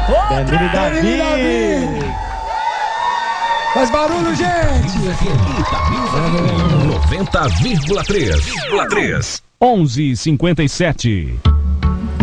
Danilo Davi. Faz barulho, gente! Itamir FM 90,3. 11:57.